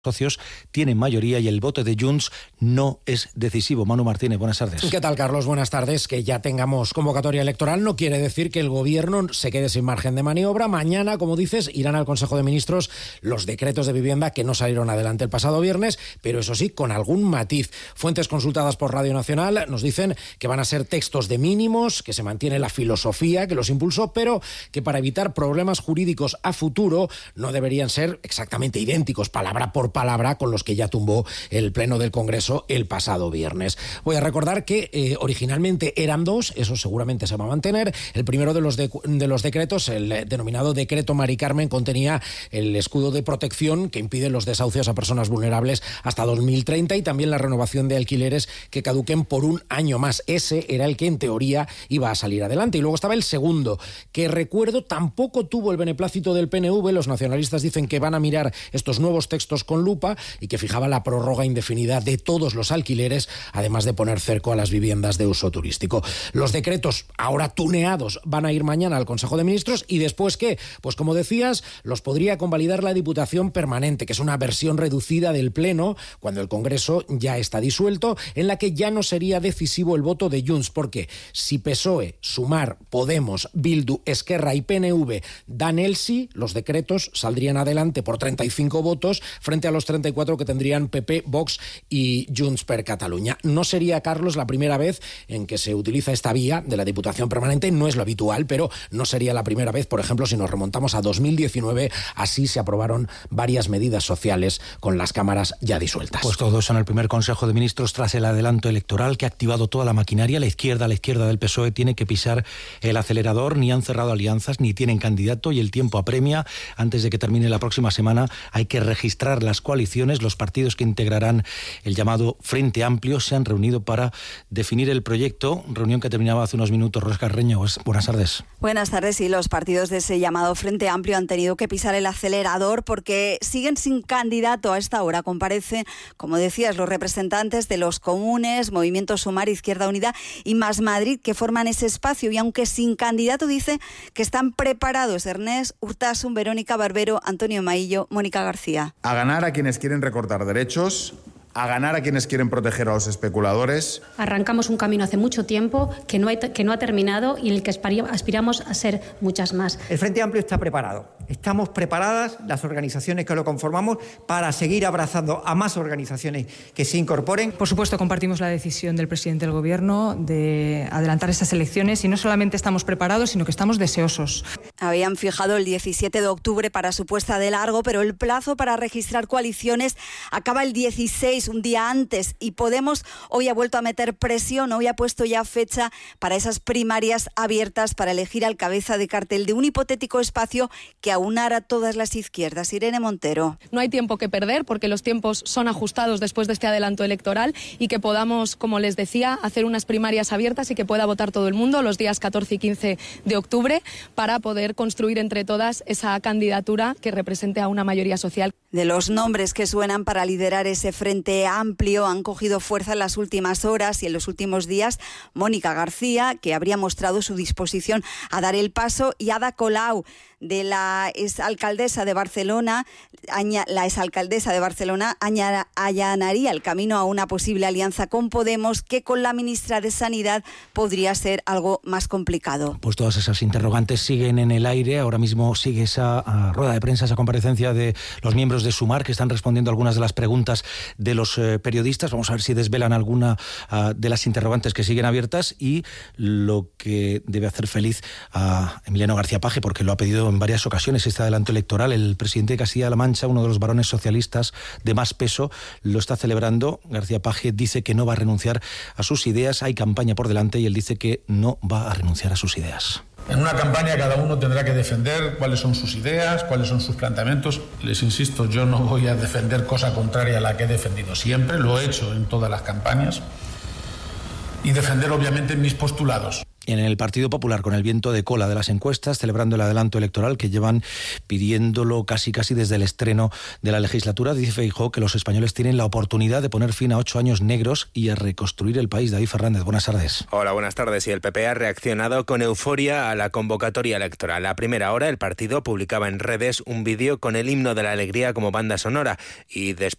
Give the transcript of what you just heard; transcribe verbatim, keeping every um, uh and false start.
socios tienen mayoría y el voto de Junts no es decisivo. Manu Martínez, buenas tardes. ¿Qué tal, Carlos? Buenas tardes. Que ya tengamos convocatoria electoral no quiere decir que el gobierno se quede sin margen de maniobra. Mañana, como dices, irán al Consejo de Ministros los decretos de vivienda que no salieron adelante el pasado viernes, pero eso sí, con algún matiz. Fuentes consultadas por Radio Nacional nos dicen que van a ser textos de mínimos, que se mantiene la filosofía que los impulsó, pero que para evitar problemas jurídicos a futuro no deberían ser exactamente idénticos, palabra por palabra, con los que ya tumbó el Pleno del Congreso el pasado viernes. Voy a recordar que eh, originalmente eran dos, eso seguramente se va a mantener. El primero de los, de, de los decretos, el denominado Decreto Mari Carmen, contenía el escudo de protección que impide los desahucios a personas vulnerables hasta dos mil treinta y también la renovación de alquileres que caduquen por un año más. Ese era el que en teoría iba a salir adelante. Y luego estaba el segundo, que recuerdo tampoco tuvo el beneplácito del P N V. Los nacionalistas dicen que van a mirar estos nuevos textos con lupa y que fijaba la prórroga indefinida de todos los alquileres, además de poner cerco a las viviendas de uso turístico. Los decretos, ahora tuneados, van a ir mañana al Consejo de Ministros y después, ¿qué? Pues como decías, los podría convalidar la Diputación Permanente, que es una versión reducida del Pleno, cuando el Congreso ya está disuelto, en la que ya no sería decisivo el voto de Junts, porque si P S O E, Sumar, Podemos, Bildu, Esquerra y P N V dan el sí, los decretos saldrían adelante por treinta y cinco votos frente a los treinta y cuatro que tendrían P P, Vox y Junts per Catalunya. No sería, Carlos, la primera vez en que se utiliza esta vía de la Diputación Permanente, no es lo habitual, pero no sería la primera vez, por ejemplo, si nos remontamos a dos mil diecinueve, así se aprobaron varias medidas sociales con las cámaras ya disueltas. Pues todo eso en el primer Consejo de Ministros tras el adelanto electoral que ha activado toda la maquinaria. La izquierda, la izquierda del P S O E tiene que pisar el acelerador, ni han cerrado alianzas, ni tienen candidato y el tiempo apremia. Antes de que termine la próxima semana hay que registrar las coaliciones. Los partidos que integrarán el llamado Frente Amplio se han reunido para definir el proyecto, reunión que terminaba hace unos minutos. Rosa Carreño, buenas tardes. Buenas tardes, y los partidos de ese llamado Frente Amplio han tenido que pisar el acelerador porque siguen sin candidato a esta hora. Comparecen, como decías, los representantes de los comunes, Movimiento Sumar, Izquierda Unida y Más Madrid, que forman ese espacio, y aunque sin candidato dice que están preparados Ernest Urtasun, Verónica Barbero, Antonio Maillo, Mónica García. A ganar a quienes quieren recortar derechos, a ganar a quienes quieren proteger a los especuladores. Arrancamos un camino hace mucho tiempo que no, hay, que no ha terminado y en el que aspiramos a ser muchas más. El Frente Amplio está preparado. Estamos preparadas, las organizaciones que lo conformamos, para seguir abrazando a más organizaciones que se incorporen. Por supuesto, compartimos la decisión del presidente del Gobierno de adelantar estas elecciones y no solamente estamos preparados, sino que estamos deseosos. Habían fijado el diecisiete de octubre para su puesta de largo, pero el plazo para registrar coaliciones acaba el dieciséis, un día antes, y Podemos hoy ha vuelto a meter presión, hoy ha puesto ya fecha para esas primarias abiertas para elegir al cabeza de cartel de un hipotético espacio que aunara todas las izquierdas. Irene Montero. No hay tiempo que perder porque los tiempos son ajustados después de este adelanto electoral y que podamos, como les decía, hacer unas primarias abiertas y que pueda votar todo el mundo los días catorce y quince de octubre para poder construir entre todas esa candidatura que represente a una mayoría social. De los nombres que suenan para liderar ese Frente Amplio han cogido fuerza en las últimas horas y en los últimos días Mónica García, que habría mostrado su disposición a dar el paso, y Ada Colau, de la exalcaldesa de Barcelona, la exalcaldesa de Barcelona allanaría el camino a una posible alianza con Podemos, que con la ministra de Sanidad podría ser algo más complicado. Pues todas esas interrogantes siguen en el aire. Ahora mismo sigue esa uh, rueda de prensa, esa comparecencia de los miembros de Sumar, que están respondiendo algunas de las preguntas de los eh, periodistas. Vamos a ver si desvelan alguna uh, de las interrogantes que siguen abiertas y lo que debe hacer feliz a Emiliano García Paje, porque lo ha pedido en varias ocasiones este adelanto electoral. El presidente de Castilla-La Mancha, uno de los varones socialistas de más peso, lo está celebrando. García Paje dice que no va a renunciar a sus ideas. Hay campaña por delante y él dice que no va a renunciar a sus ideas. En una campaña cada uno tendrá que defender cuáles son sus ideas, cuáles son sus planteamientos. Les insisto, yo no voy a defender cosa contraria a la que he defendido siempre, lo he hecho en todas las campañas, y defender obviamente mis postulados. En el Partido Popular, con el viento de cola de las encuestas, celebrando el adelanto electoral que llevan pidiéndolo casi casi desde el estreno de la legislatura, dice Feijóo que los españoles tienen la oportunidad de poner fin a ocho años negros y a reconstruir el país. David Fernández, buenas tardes. Hola, buenas tardes. Y el P P ha reaccionado con euforia a la convocatoria electoral. A primera hora, el partido publicaba en redes un vídeo con el himno de la alegría como banda sonora y después